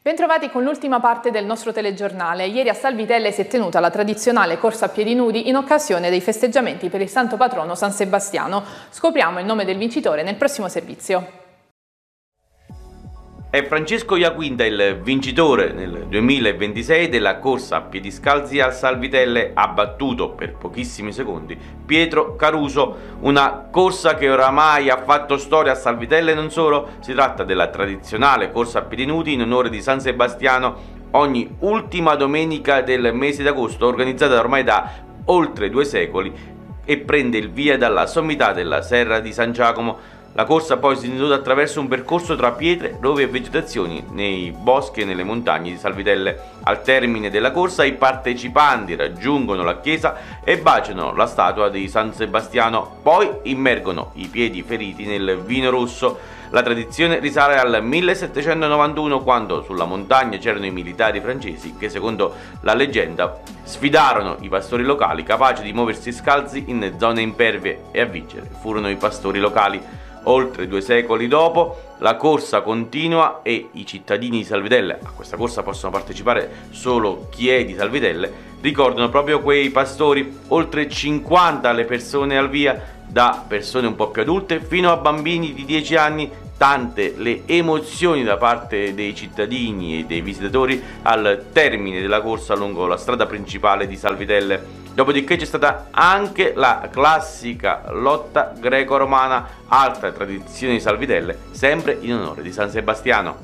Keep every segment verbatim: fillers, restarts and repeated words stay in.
Bentrovati con l'ultima parte del nostro telegiornale. Ieri a Salvitelle si è tenuta la tradizionale corsa a piedi nudi in occasione dei festeggiamenti per il santo patrono San Sebastiano. Scopriamo il nome del vincitore nel prossimo servizio. È Francesco Iaquinta il vincitore nel duemilaventisei della corsa a piedi scalzi a Salvitelle, ha battuto per pochissimi secondi Pietro Caruso, una corsa che oramai ha fatto storia a Salvitelle. Non solo, si tratta della tradizionale corsa a piedi nudi in onore di San Sebastiano ogni ultima domenica del mese d'agosto, organizzata ormai da oltre due secoli e prende il via dalla sommità della Serra di San Giacomo. La corsa poi si conclude attraverso un percorso tra pietre, rovi e vegetazioni nei boschi e nelle montagne di Salvitelle. Al termine della corsa i partecipanti raggiungono la chiesa e baciano la statua di San Sebastiano, poi immergono i piedi feriti nel vino rosso. La tradizione risale al millesettecentonovantuno, quando sulla montagna c'erano i militari francesi che, secondo la leggenda, sfidarono i pastori locali capaci di muoversi scalzi in zone impervie, e a vincere furono i pastori locali. Oltre due secoli dopo, la corsa continua e i cittadini di Salvitelle, a questa corsa possono partecipare solo chi è di Salvitelle, ricordano proprio quei pastori. Oltre cinquanta le persone al via, da persone un po' più adulte fino a bambini di dieci anni, tante le emozioni da parte dei cittadini e dei visitatori al termine della corsa lungo la strada principale di Salvitelle. Dopodiché c'è stata anche la classica lotta greco-romana, altra tradizione di Salvitelle, sempre in onore di San Sebastiano.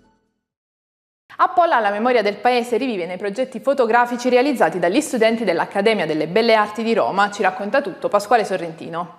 A Polla la memoria del paese rivive nei progetti fotografici realizzati dagli studenti dell'Accademia delle Belle Arti di Roma. Ci racconta tutto Pasquale Sorrentino.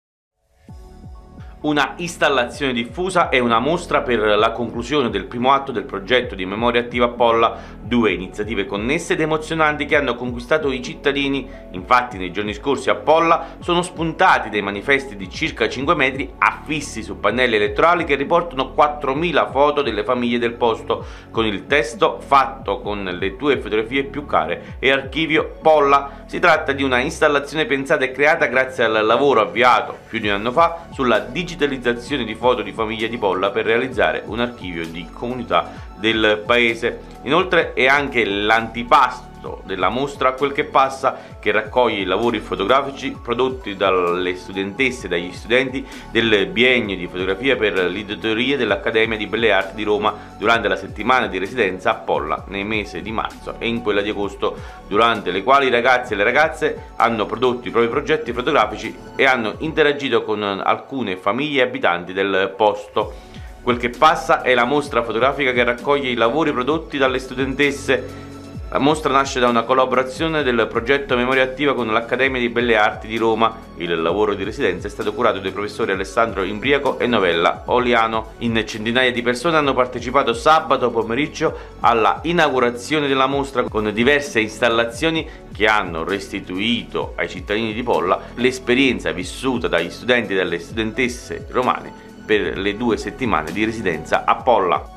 Una installazione diffusa e una mostra per la conclusione del primo atto del progetto di memoria attiva a Polla, due iniziative connesse ed emozionanti che hanno conquistato i cittadini. Infatti nei giorni scorsi a Polla sono spuntati dei manifesti di circa cinque metri affissi su pannelli elettorali che riportano quattromila foto delle famiglie del posto, con il testo "fatto con le tue fotografie più care" e archivio Polla. Si tratta di una installazione pensata e creata grazie al lavoro avviato più di un anno fa sulla digitalizzazione di foto di famiglia di Polla per realizzare un archivio di comunità del paese. Inoltre è anche l'antipasto della mostra Quel che passa, che raccoglie i lavori fotografici prodotti dalle studentesse e dagli studenti del biennio di fotografia per l'editoria dell'Accademia di Belle Arti di Roma durante la settimana di residenza a Polla nei mesi di marzo e in quella di agosto, durante le quali i ragazzi e le ragazze hanno prodotto i propri progetti fotografici e hanno interagito con alcune famiglie e abitanti del posto. Quel che passa è la mostra fotografica che raccoglie i lavori prodotti dalle studentesse. La mostra nasce da una collaborazione del progetto Memoria Attiva con l'Accademia di Belle Arti di Roma. Il lavoro di residenza è stato curato dai professori Alessandro Imbriaco e Novella Oliano. In centinaia di persone hanno partecipato sabato pomeriggio alla inaugurazione della mostra, con diverse installazioni che hanno restituito ai cittadini di Polla l'esperienza vissuta dagli studenti e dalle studentesse romane per le due settimane di residenza a Polla.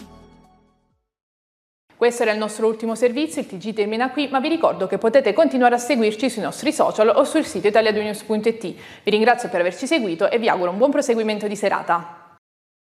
Questo era il nostro ultimo servizio, il T G termina qui, ma vi ricordo che potete continuare a seguirci sui nostri social o sul sito italia due news punto it. Vi ringrazio per averci seguito e vi auguro un buon proseguimento di serata.